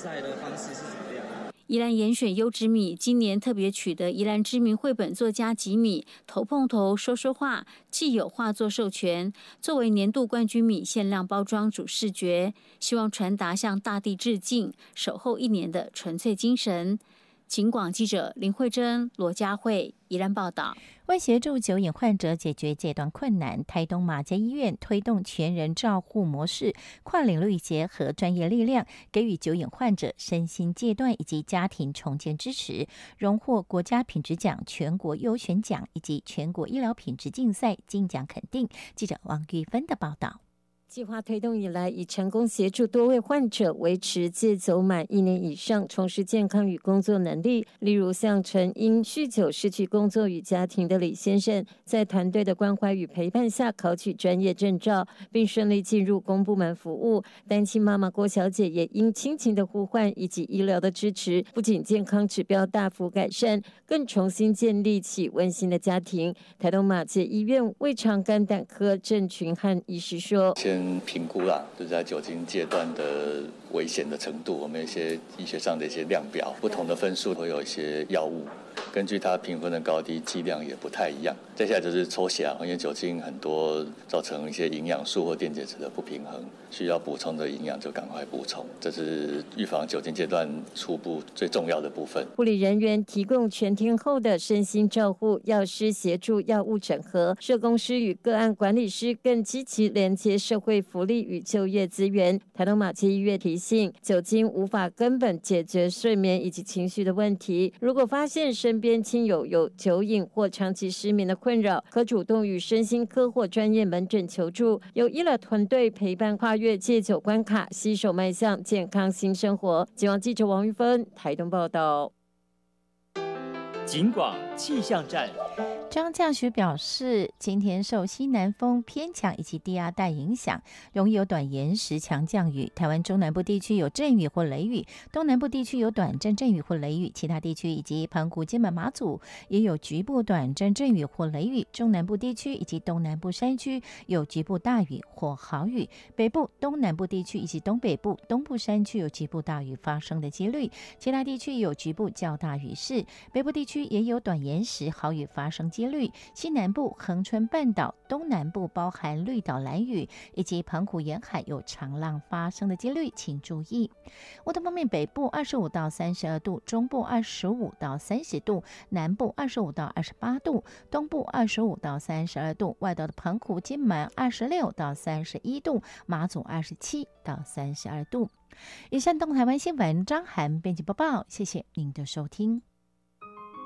载的方式是怎么样？ 宜兰严选优质米，今年特别取得宜兰知名绘本作家吉米头碰头说说话既有画作授权，作为年度冠军米限量包装主视觉，希望传达向大地致敬、守候1年的纯粹精神。警广记者林慧珍、罗佳慧宜兰报道。 为协助酒瘾患者解决戒断困难，台东马偕医院推动全人照护模式，跨领域结合专业力量，给予酒瘾患者身心戒断以及家庭重建支持，荣获国家品质奖、全国优选奖以及全国医疗品质竞赛金奖肯定。记者王玉芬的报道。 计划推动以来，已成功协助多位患者维持戒酒满1年以上，重拾健康与工作能力。例如，像曾因酗酒失去工作与家庭的李先生，在团队的关怀与陪伴下，考取专业证照，并顺利进入公部门服务。单亲妈妈郭小姐也因亲情的呼唤以及医疗的支持，不仅健康指标大幅改善，更重新建立起温馨的家庭。台东马偕医院胃肠肝胆科郑群汉医师说： 先评估啦，就是在酒精戒断的危险的程度，我们有一些医学上的一些量表，不同的分数会有一些药物，根据它评分的高低，剂量也不太一样。接下来就是抽血，因为酒精很多造成一些营养素或电解质的不平衡，需要补充的营养就赶快补充，这是预防酒精戒断初步最重要的部分。 护理人员提供全天候的身心照护，药师协助药物整合，社工师与个案管理师更积极连接社会福利与就业资源。台东马偕医院提醒，酒精无法根本解决睡眠以及情绪的问题。如果发现身边亲友有酒瘾或长期失眠的困扰，可主动与身心科或专业门诊求助，由医疗团队陪伴跨越戒酒关卡，携手迈向健康新生活。警广记者王玉芬台东报道。 警广气象站。 张降雪表示，今天受西南风偏强以及低压带影响，容易有短延时强降雨。台湾中南部地区有阵雨或雷雨，东南部地区有短暂阵雨或雷雨，其他地区以及澎湖、金门、马祖也有局部短暂阵雨或雷雨。中南部地区以及东南部山区有局部大雨或豪雨，北部、东南部地区以及东北部、东部山区有局部大雨发生的几率，其他地区有局部较大雨势。北部地区也有短延时豪雨发生几率。西南部、恒春半岛、东南部包含绿岛兰屿以及澎湖沿海有长浪发生的几率，请注意。温度方面，北部25到32度，中部25到30度，南部25到28度，东部25到32度，外岛的澎湖、金门26到31度，马祖27到32度。以上东台湾新闻，张涵编辑播报，谢谢您的收听。